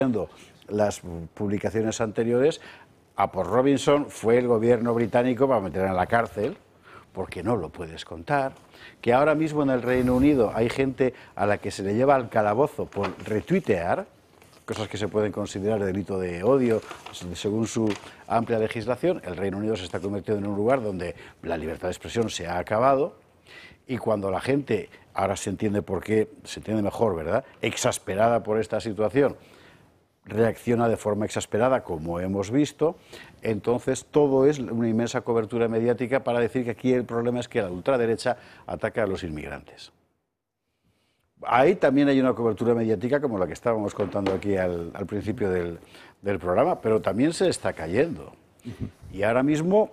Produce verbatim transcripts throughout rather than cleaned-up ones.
las publicaciones anteriores, a por Robinson fue el gobierno británico para meter en la cárcel, porque no lo puedes contar, que ahora mismo en el Reino Unido hay gente a la que se le lleva al calabozo por retuitear, cosas que se pueden considerar delito de odio según su amplia legislación. El Reino Unido se está convirtiendo en un lugar donde la libertad de expresión se ha acabado, y cuando la gente, ahora se entiende por qué, se entiende mejor, ¿verdad?, exasperada por esta situación, reacciona de forma exasperada, como hemos visto, entonces todo es una inmensa cobertura mediática para decir que aquí el problema es que la ultraderecha ataca a los inmigrantes. Ahí también hay una cobertura mediática como la que estábamos contando aquí al, al principio del, del programa, pero también se está cayendo. Y ahora mismo,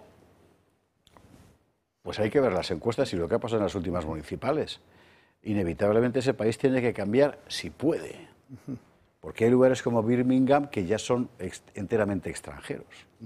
pues hay que ver las encuestas y lo que ha pasado en las últimas municipales. Inevitablemente ese país tiene que cambiar si puede. Porque hay lugares como Birmingham que ya son ex, enteramente extranjeros.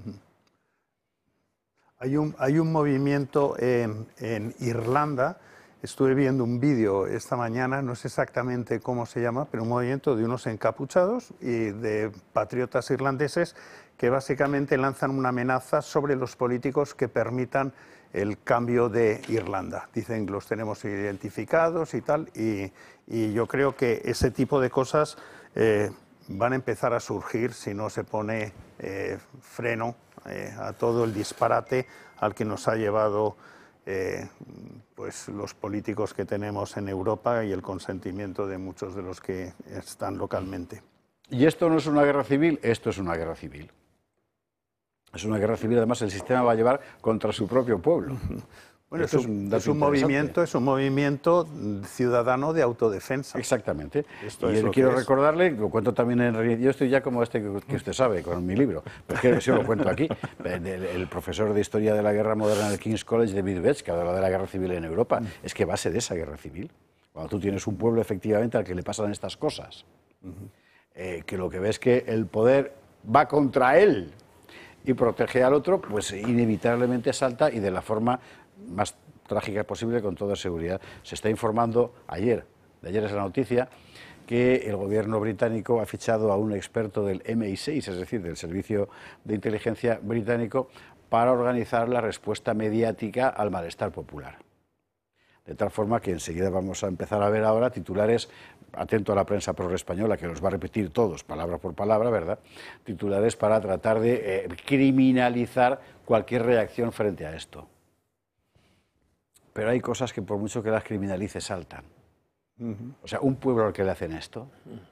Hay un, hay un movimiento en, en Irlanda, estuve viendo un vídeo esta mañana, no sé exactamente cómo se llama, pero un movimiento de unos encapuchados y de patriotas irlandeses que básicamente lanzan una amenaza sobre los políticos que permitan el cambio de Irlanda. Dicen que los tenemos identificados y tal, y, y yo creo que ese tipo de cosas Eh, van a empezar a surgir si no se pone eh, freno eh, a todo el disparate al que nos ha llevado eh, pues los políticos que tenemos en Europa y el consentimiento de muchos de los que están localmente. ¿Y esto no es una guerra civil? Esto es una guerra civil. Es una guerra civil, además el sistema va a llevar contra su propio pueblo. Bueno, es un, es, un movimiento, es un movimiento ciudadano de autodefensa. Exactamente. Esto y es lo quiero que recordarle, lo cuento también en... Yo estoy ya como este que usted sabe, con mi libro, pero es que si lo cuento aquí. El, el profesor de Historia de la Guerra Moderna del King's College, David Betts, que habla de la guerra civil en Europa, mm. es que base de esa guerra civil. Cuando tú tienes un pueblo efectivamente al que le pasan estas cosas, uh-huh. eh, que lo que ves es que el poder va contra él y protege al otro, pues inevitablemente salta y de la forma más trágica posible, con toda seguridad. Se está informando ayer, de ayer es la noticia, que el gobierno británico ha fichado a un experto del M I seis, es decir, del Servicio de Inteligencia británico, para organizar la respuesta mediática al malestar popular. De tal forma que enseguida vamos a empezar a ver ahora titulares, atento a la prensa proespañola, que los va a repetir todos, palabra por palabra, ¿verdad?, titulares para tratar de eh, criminalizar cualquier reacción frente a esto. Pero hay cosas que por mucho que las criminalice saltan. Uh-huh. O sea, un pueblo al que le hacen esto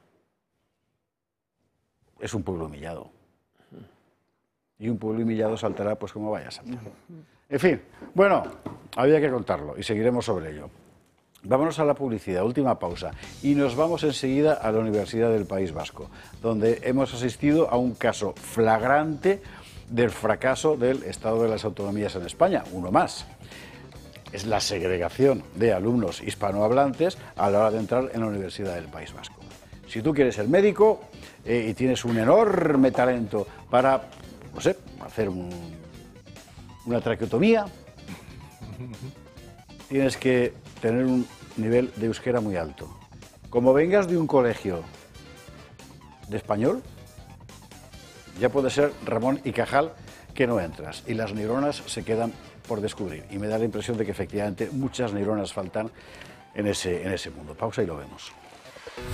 es un pueblo humillado. Y un pueblo humillado saltará pues como vaya a saltar. Uh-huh. En fin, bueno, había que contarlo y seguiremos sobre ello. Vámonos a la publicidad, última pausa, y nos vamos enseguida a la Universidad del País Vasco, donde hemos asistido a un caso flagrante del fracaso del Estado de las Autonomías en España, uno más. Es la segregación de alumnos hispanohablantes a la hora de entrar en la Universidad del País Vasco. Si tú quieres ser médico eh, y tienes un enorme talento para, no sé, hacer un, una traqueotomía, tienes que tener un nivel de euskera muy alto. Como vengas de un colegio de español, ya puede ser Ramón y Cajal que no entras y las neuronas se quedan por descubrir, y me da la impresión de que efectivamente muchas neuronas faltan en ese, en ese mundo. Pausa y lo vemos.